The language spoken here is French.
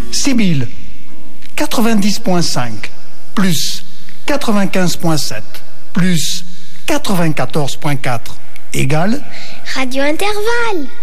Sibylle, 90.5, plus 95.7, plus 94.4, égale Radio Intervalle.